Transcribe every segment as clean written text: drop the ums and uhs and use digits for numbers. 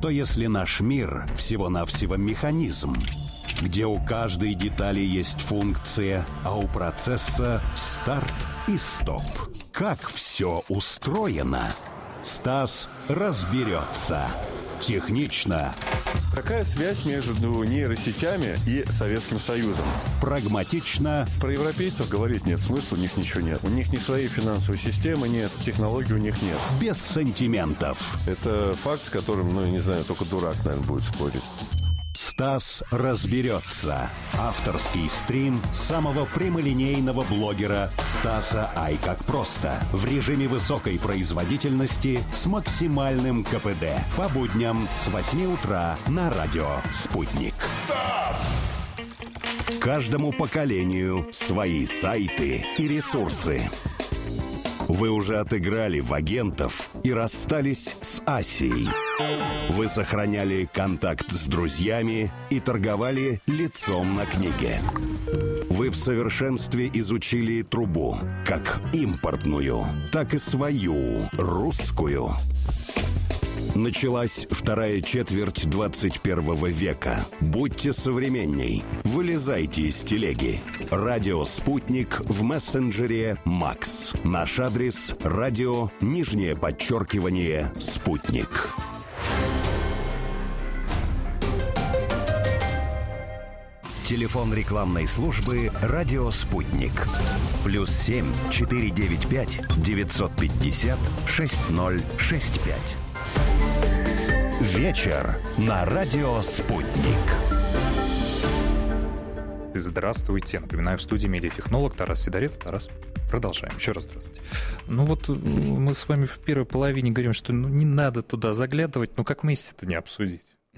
Что если наш мир всего-навсего механизм, где у каждой детали есть функция, а у процесса старт и стоп? Как все устроено? Стас разберется. Технично. Какая связь между нейросетями и Советским Союзом? Прагматично. Про европейцев говорить нет смысла, у них ничего нет. У них ни своей финансовой системы нет, технологий у них нет. Без сантиментов. Это факт, с которым, я не знаю, только дурак, наверное, будет спорить. Стас разберется. Авторский стрим самого прямолинейного блогера Стаса Ай как просто. В режиме высокой производительности с максимальным КПД. По будням с 8 утра на радио «Спутник». Стас! Каждому поколению свои сайты и ресурсы. Вы уже отыграли в агентов и расстались с Асией. Вы сохраняли контакт с друзьями и торговали лицом на книге. Вы в совершенстве изучили трубу, как импортную, так и свою, русскую. Началась вторая четверть 21 века. Будьте современней. Вылезайте из телеги. Радио «Спутник» в мессенджере «Макс». Наш адрес – радио _«Спутник». Телефон рекламной службы «Радио Спутник». +7 495 950 6065. Вечер на радио «Спутник». Здравствуйте. Напоминаю, в студии медиатехнолог Тарас Сидорец. Тарас, продолжаем. Еще раз здравствуйте. Мы с вами в первой половине говорим, что не надо туда заглядывать, как вместе-то не обсудить? И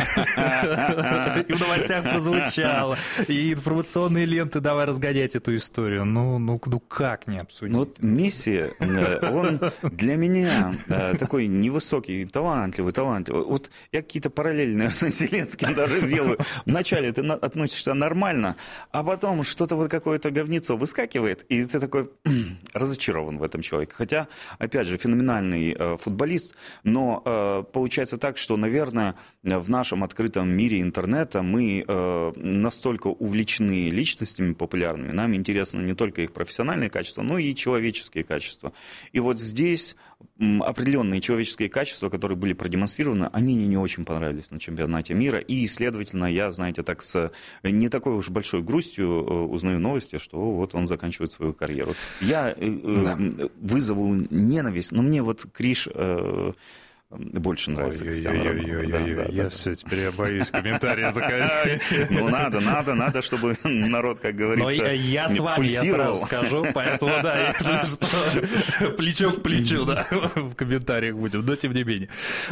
в новостях прозвучало, и информационные ленты давай разгонять эту историю. Как не обсудить? Месси, он для меня такой невысокий, талантливый. Я какие-то параллели, наверное, с Зеленским даже сделаю. Вначале ты относишься нормально, а потом что-то какое-то говнецо выскакивает, и ты такой разочарован в этом человеке. Хотя, опять же, феноменальный футболист, но получается так, что, наверное, в нашем открытом мире интернета мы настолько увлечены личностями популярными, нам интересно не только их профессиональные качества, но и человеческие качества. И здесь определенные человеческие качества, которые были продемонстрированы, они мне не очень понравились на чемпионате мира, и, следовательно, я, знаете, так с не такой уж большой грустью узнаю новости, что он заканчивает свою карьеру. Я вызову ненависть, но мне Криш... больше нравится. Я все, теперь я боюсь комментария заходить. Надо, чтобы народ, как говорится, я с вами, я сразу скажу, поэтому, если что, плечо к плечу, в комментариях будем, но тем не менее.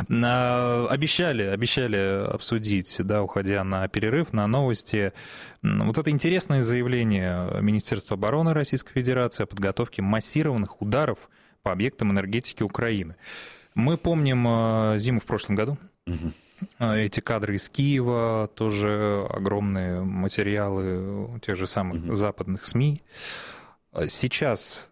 Обещали обсудить, уходя на перерыв, на новости. Это интересное заявление Министерства обороны Российской Федерации о подготовке массированных ударов по объектам энергетики Украины. Мы помним зиму в прошлом году. Эти кадры из Киева, тоже огромные материалы тех же самых западных СМИ. Сейчас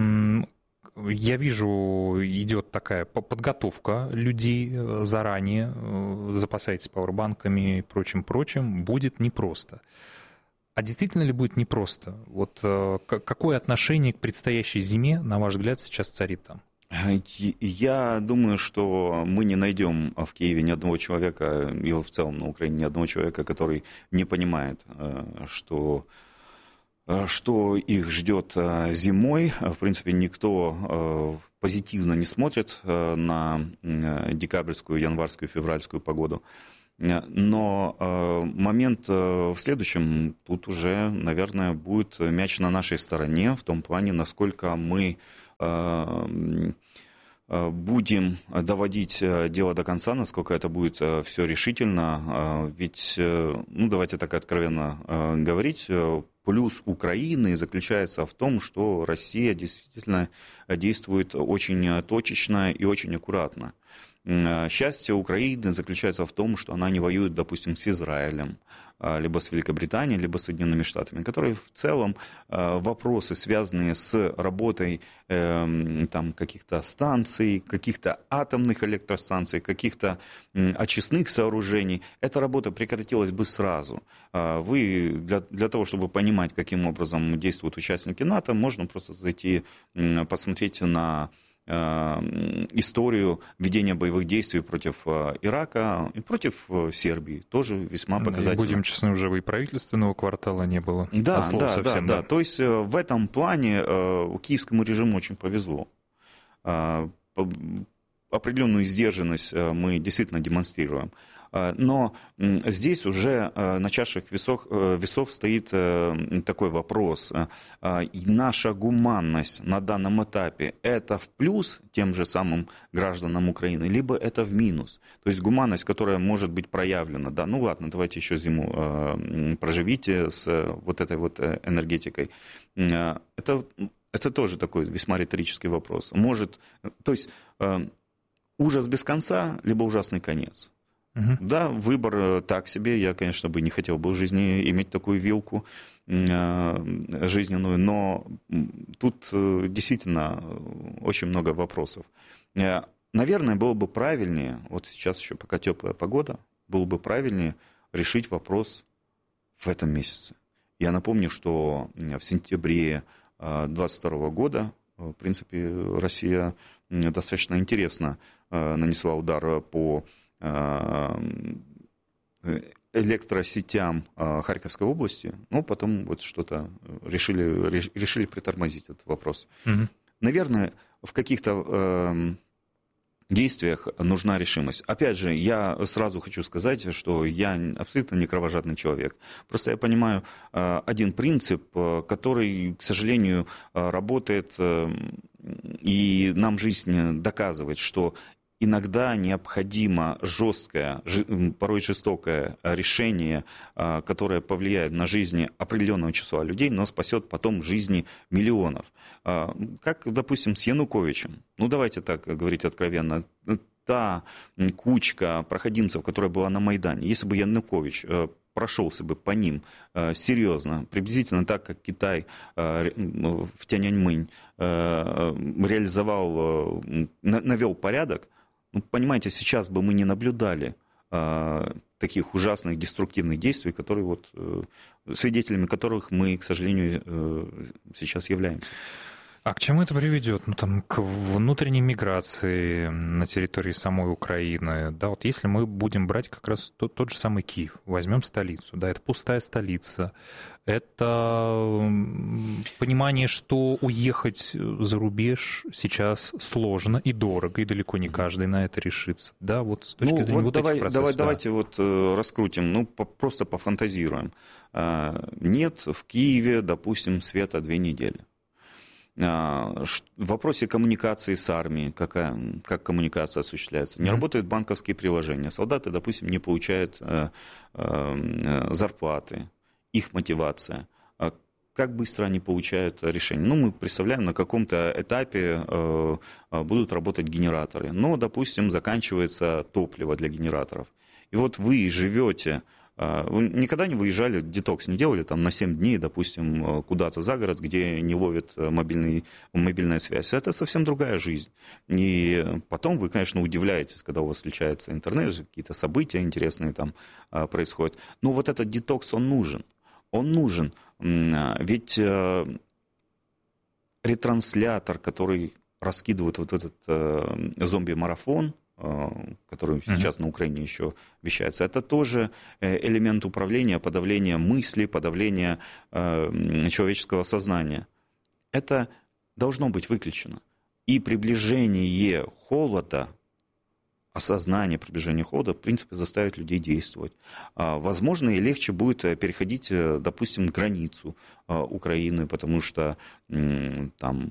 я вижу, идет такая подготовка людей заранее, запасайтесь пауэрбанками и прочим, будет непросто. А действительно ли будет непросто? Какое отношение к предстоящей зиме, на ваш взгляд, сейчас царит там? Я думаю, что мы не найдем в Киеве ни одного человека, и в целом на Украине ни одного человека, который не понимает, что их ждет зимой. В принципе, никто позитивно не смотрит на декабрьскую, январскую, февральскую погоду. Но момент в следующем, тут уже, наверное, будет мяч на нашей стороне, в том плане, насколько мы будем доводить дело до конца, насколько это будет все решительно. Ведь, давайте так откровенно говорить, плюс Украины заключается в том, что Россия действительно действует очень точечно и очень аккуратно. Счастье Украины заключается в том, что она не воюет, допустим, с Израилем, либо с Великобританией, либо с Соединенными Штатами, которые в целом вопросы, связанные с работой там, каких-то станций, каких-то атомных электростанций, каких-то очистных сооружений, эта работа прекратилась бы сразу. Вы для того, чтобы понимать, каким образом действуют участники НАТО, можно просто зайти, посмотреть на историю ведения боевых действий против Ирака и против Сербии. Тоже весьма показательно. Будем честны, уже и правительственного квартала не было. Да. То есть в этом плане киевскому режиму очень повезло. Определенную сдержанность мы действительно демонстрируем. Но здесь уже на чашах весов стоит такой вопрос. И наша гуманность на данном этапе – это в плюс тем же самым гражданам Украины, либо это в минус? То есть гуманность, которая может быть проявлена, да, ну ладно, давайте еще зиму проживите с вот этой вот энергетикой. Это тоже такой весьма риторический вопрос. То есть ужас без конца, либо ужасный конец. Да, выбор так себе. Я, конечно, бы не хотел бы в жизни иметь такую вилку жизненную, но тут действительно очень много вопросов. Наверное, было бы правильнее, вот сейчас еще пока теплая погода, было бы правильнее решить вопрос в этом месяце. Я напомню, что в сентябре 2022 года, в принципе, Россия достаточно интересно нанесла удар по электросетям Харьковской области, но потом вот что-то решили притормозить этот вопрос. Наверное, в каких-то действиях нужна решимость. Опять же, я сразу хочу сказать, что я абсолютно не кровожадный человек. Просто я понимаю один принцип, который, к сожалению, работает, и нам жизнь доказывает, что иногда необходимо жесткое, порой жестокое решение, которое повлияет на жизни определенного числа людей, но спасет потом жизни миллионов. Как, допустим, с Януковичем. Ну, давайте так говорить откровенно. Та кучка проходимцев, которая была на Майдане, если бы Янукович прошелся бы по ним серьезно, приблизительно так, как Китай в Тяньаньмэнь реализовал, навел порядок, ну, понимаете, сейчас бы мы не наблюдали таких ужасных деструктивных действий, которые вот, свидетелями которых мы, к сожалению, сейчас являемся. А к чему это приведет? Ну, там, к внутренней миграции на территории самой Украины. Да, вот если мы будем брать как раз тот же самый Киев, возьмем столицу, да, это пустая столица, это понимание, что уехать за рубеж сейчас сложно и дорого, и далеко не каждый на это решится. Да, вот с точки зрения вот этих процессов. Давайте вот раскрутим, просто пофантазируем. Нет в Киеве, допустим, света 2 недели. В вопросе коммуникации с армией, как коммуникация осуществляется. Не работают банковские приложения. Солдаты, допустим, не получают зарплаты. Их мотивация. Как быстро они получают решение? Ну, мы представляем, на каком-то этапе будут работать генераторы. Но, допустим, заканчивается топливо для генераторов. И вот вы живете... Вы никогда не выезжали, детокс не делали там на 7 дней, допустим, куда-то за город, где не ловит мобильная связь. Это совсем другая жизнь. И потом вы, конечно, удивляетесь, когда у вас включается интернет, какие-то события интересные там происходят. Но вот этот детокс, он нужен. Он нужен. Ведь ретранслятор, который раскидывает вот этот зомби-марафон, который сейчас на Украине еще вещается, это тоже элемент управления, подавления мысли, подавления человеческого сознания. Это должно быть выключено. И приближение холода, осознание приближения холода, в принципе, заставит людей действовать. Возможно, и легче будет переходить, допустим, границу Украины, потому что там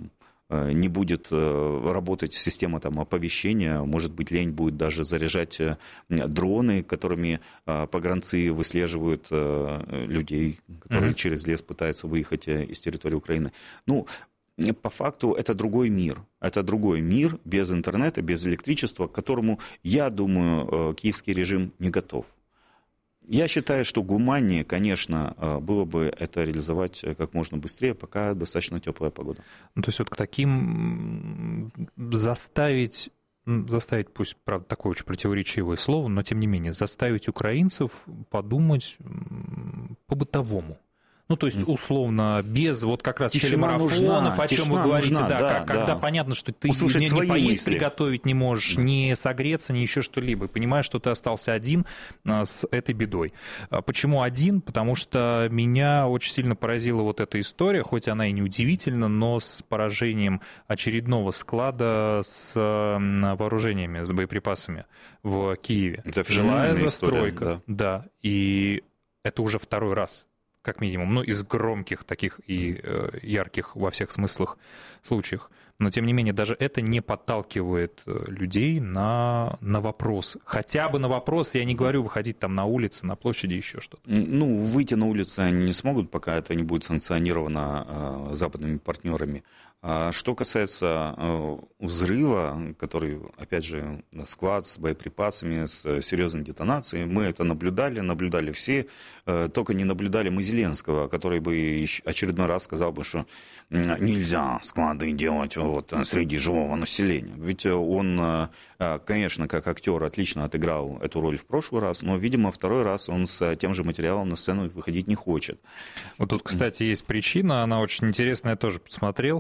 не будет работать система там, оповещения, может быть, лень будет даже заряжать дроны, которыми погранцы выслеживают людей, которые через лес пытаются выехать из территории Украины. Ну, по факту это другой мир. Это другой мир без интернета, без электричества, к которому, я думаю, киевский режим не готов. Я считаю, что гуманнее, конечно, было бы это реализовать как можно быстрее, пока достаточно теплая погода. Ну, то есть вот к таким заставить, пусть, правда, такое очень противоречивое слово, но тем не менее, заставить украинцев подумать по-бытовому. Ну, то есть, условно, без вот как раз телемарафонов, о чем вы говорите, нужна, когда понятно, что ты не поесть приготовить не можешь, не согреться, ни еще что-либо, понимаешь, что ты остался один с этой бедой. Почему один? Потому что меня очень сильно поразила вот эта история, хоть она и не удивительна, но с поражением очередного склада с вооружениями, с боеприпасами в Киеве. Жилая застройка. История, да, и это уже второй раз. Как минимум, ну, из громких таких и ярких во всех смыслах случаях. Но, тем не менее, даже это не подталкивает людей на вопрос. Хотя бы на вопрос, я не говорю выходить там на улицы, на площади, еще что-то. Ну, выйти на улицы они не смогут, пока это не будет санкционировано западными партнерами. Что касается взрыва, который, опять же, склад с боеприпасами, с серьезной детонацией, мы это наблюдали все, только не наблюдали мы Зеленского, который бы очередной раз сказал бы, что нельзя склады делать вот среди живого населения. Ведь он, конечно, как актер отлично отыграл эту роль в прошлый раз, но, видимо, второй раз он с тем же материалом на сцену выходить не хочет. Вот тут, кстати, есть причина, она очень интересная, я тоже посмотрел.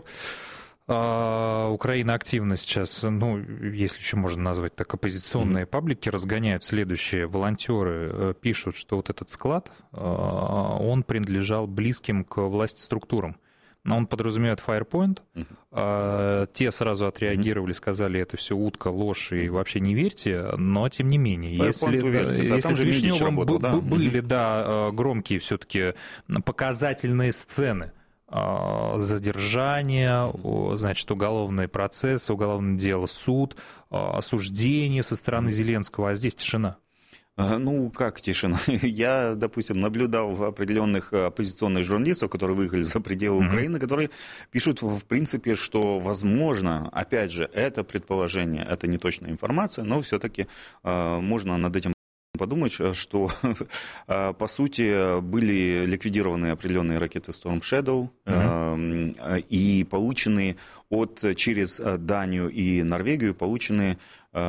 Украина активно сейчас, ну, если еще можно назвать так, оппозиционные паблики разгоняют следующее. Волонтеры пишут, что вот этот склад, он принадлежал близким к власти структурам. Он подразумевает Firepoint. Те сразу отреагировали, сказали, это все утка, ложь, и вообще не верьте. Но, тем не менее, если с Вишневым были громкие все-таки показательные сцены, задержание, значит, уголовный процесс, уголовное дело, суд, осуждение со стороны Зеленского, а здесь тишина. Ну, как тишина? Я, допустим, наблюдал определенных оппозиционных журналистов, которые выехали за пределы Украины, которые пишут, в принципе, что, возможно, опять же, это предположение, это не точная информация, но все-таки можно над этим подумать, что, по сути, были ликвидированы определенные ракеты Storm Shadow и получены через Данию и Норвегию получены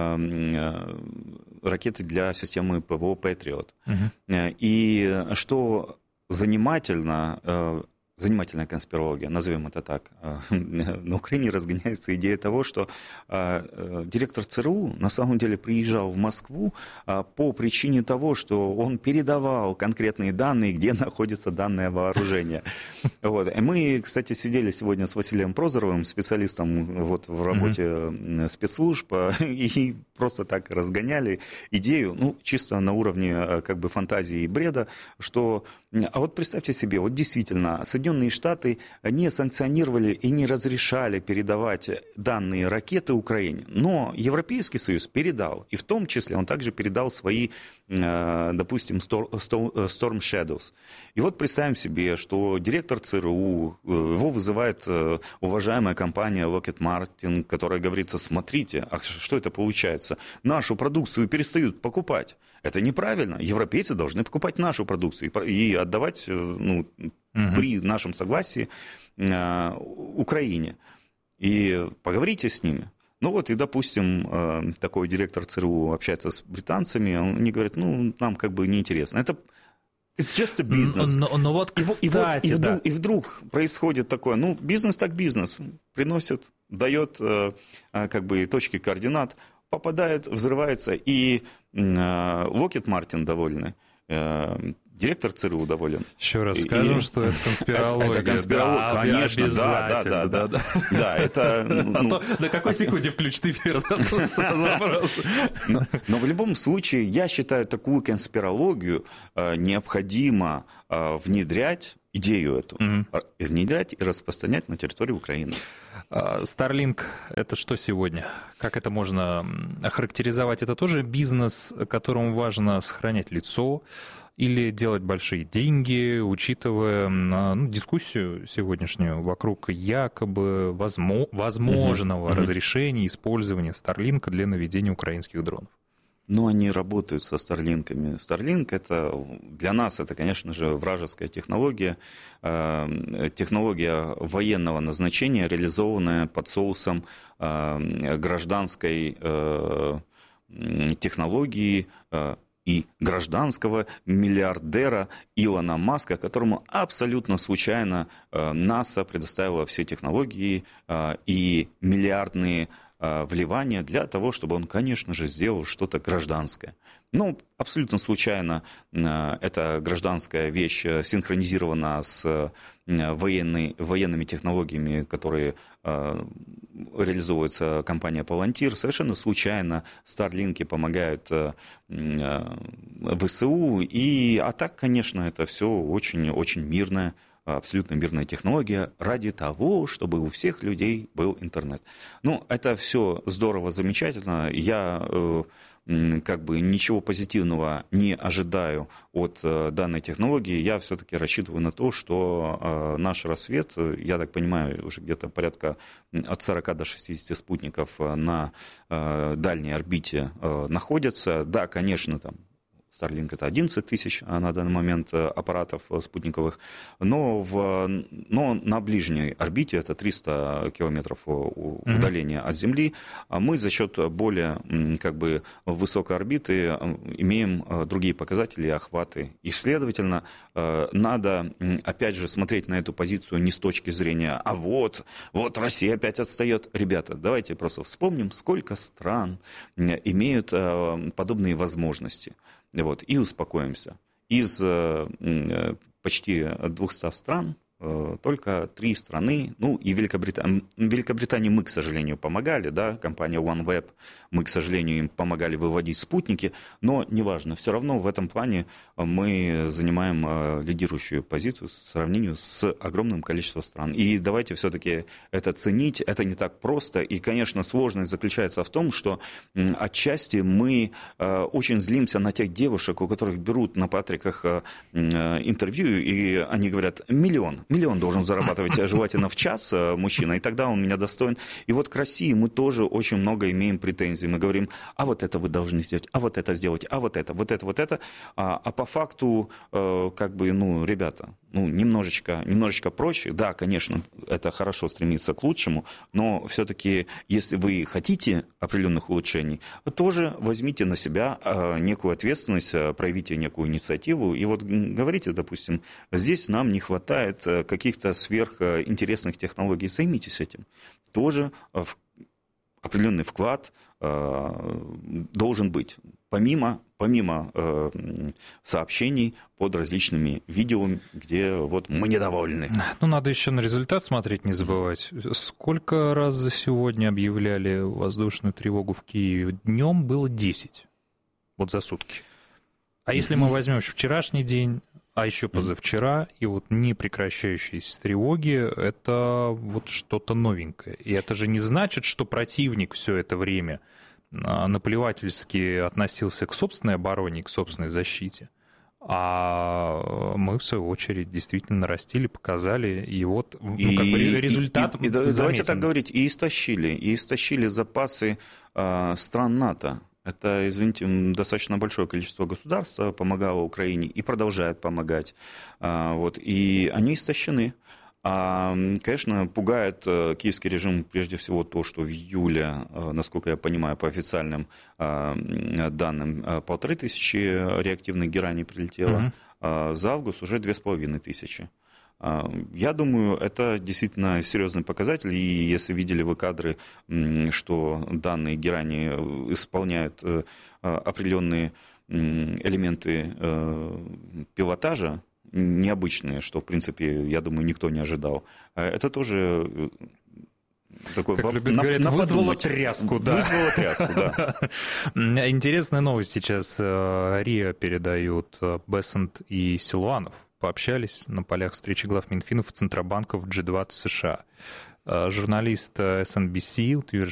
ракеты для системы ПВО Patriot. И что занимательная конспирология, назовем это так. На Украине разгоняется идея того, что директор ЦРУ на самом деле приезжал в Москву по причине того, что он передавал конкретные данные, где находится данное вооружение. Вот. И мы, кстати, сидели сегодня с Василием Прозоровым, специалистом вот в работе спецслужб, и просто так разгоняли идею, ну, чисто на уровне как бы фантазии и бреда, что, а вот представьте себе, вот действительно, Соединенные Штаты не санкционировали и не разрешали передавать данные ракеты Украине, но Европейский Союз передал, и в том числе он также передал свои, допустим, Storm Shadows. И вот представим себе, что директор ЦРУ, его вызывает уважаемая компания Lockheed Martin, которая говорит, смотрите, а что это получается? Нашу продукцию перестают покупать. Это неправильно. Европейцы должны покупать нашу продукцию и отдавать, ну, при нашем согласии Украине. И поговорите с ними. Ну вот, и, допустим, такой директор ЦРУ общается с британцами, они говорят, ну, нам как бы неинтересно. Это it's just a business. Но вот, кстати, и вдруг происходит такое, ну, бизнес так бизнес. Приносит, дает как бы точки координат, попадает, взрывается, и Lockheed Martin довольны. Директор ЦРУ доволен. Еще раз скажем, что это конспирология. Это конспирология, да, конечно, обязательно. Да, это... На какой секунде включит эфир? Но в любом случае, я считаю, такую конспирологию необходимо внедрять, идею эту, внедрять и распространять на территории Украины. Starlink — это что сегодня? Как это можно охарактеризовать? Это тоже бизнес, которому важно сохранять лицо или делать большие деньги, учитывая дискуссию сегодняшнюю вокруг якобы возможного разрешения использования Starlink для наведения украинских дронов? Ну, они работают со Старлинками. Starlink это для нас это, конечно же, вражеская технология, технология военного назначения, реализованная под соусом гражданской технологии и гражданского миллиардера Илона Маска, которому абсолютно случайно НАСА предоставила все технологии и миллиардные вливания для того, чтобы он, конечно же, сделал что-то гражданское. Ну, абсолютно случайно эта гражданская вещь синхронизирована с военными технологиями, которые реализовывается компания Palantir. Совершенно случайно Старлинки помогают ВСУ. А так, конечно, это все очень-очень мирное, абсолютно мирная технология ради того, чтобы у всех людей был интернет. Ну, это все здорово, замечательно. Я ничего позитивного не ожидаю от данной технологии. Я все-таки рассчитываю на то, что наш рассвет, я так понимаю, уже где-то порядка от 40 до 60 спутников на дальней орбите находятся. Да, конечно, там Starlink это 11 тысяч на данный момент аппаратов спутниковых, но на ближней орбите, это 300 километров удаления от Земли, мы за счет более высокой орбиты имеем другие показатели и охваты. И, следовательно, надо, опять же, смотреть на эту позицию не с точки зрения «а вот Россия опять отстает». Ребята, давайте просто вспомним, сколько стран имеют подобные возможности. И успокоимся. Из почти 200 стран только 3 страны, и Великобритании мы, к сожалению, помогали, да, компания OneWeb, мы, к сожалению, им помогали выводить спутники, но неважно, все равно в этом плане мы занимаем лидирующую позицию в сравнении с огромным количеством стран. И давайте все-таки это ценить, это не так просто, и, конечно, сложность заключается в том, что отчасти мы очень злимся на тех девушек, у которых берут на Патриках интервью, и они говорят: миллион должен зарабатывать желательно в час мужчина, и тогда он меня достоин. И вот к России мы тоже очень много имеем претензий. Мы говорим: а вот это вы должны сделать, а вот это сделать, а вот это. А по факту, ребята, немножечко проще. Да, конечно, это хорошо стремиться к лучшему, но все-таки, если вы хотите определенных улучшений, тоже возьмите на себя некую ответственность, проявите некую инициативу, и вот говорите, допустим, здесь нам не хватает каких-то сверхинтересных технологий, займитесь этим. Тоже определенный вклад должен быть. Помимо сообщений под различными видео, где мы недовольны. Надо еще на результат смотреть, не забывать. Сколько раз за сегодня объявляли воздушную тревогу в Киеве? Днем было 10. За сутки. А если мы возьмем вчерашний день, а еще позавчера, и не прекращающиеся тревоги, это что-то новенькое. И это же не значит, что противник все это время наплевательски относился к собственной обороне, к собственной защите. А мы, в свою очередь, действительно нарастили, показали, и результат заметен. Давайте так говорить, и истощили запасы стран НАТО. Это, извините, достаточно большое количество государств помогало Украине и продолжает помогать. И они истощены. Конечно, пугает киевский режим прежде всего то, что в июле, насколько я понимаю, по официальным данным, 1500 реактивных гераний прилетело. За август уже 2500. Я думаю, это действительно серьезный показатель, и если видели вы кадры, что данные герани исполняют определенные элементы пилотажа, необычные, что, в принципе, я думаю, никто не ожидал, это тоже такой, как любят говорить, вызвало тряску. Да. Вызвало тряску, да. Интересная новость сейчас. РИА передают. Бессент и Силуанов пообщались на полях встречи глав Минфинов и Центробанков G20 США. Журналист SNBC утверждает,